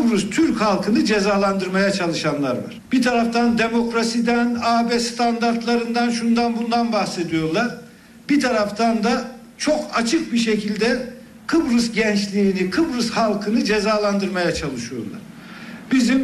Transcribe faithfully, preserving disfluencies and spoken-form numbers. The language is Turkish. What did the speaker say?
Kıbrıs Türk halkını cezalandırmaya çalışanlar var. Bir taraftan demokrasiden, A B standartlarından, şundan bundan bahsediyorlar. Bir taraftan da çok açık bir şekilde Kıbrıs gençliğini, Kıbrıs halkını cezalandırmaya çalışıyorlar. Bizim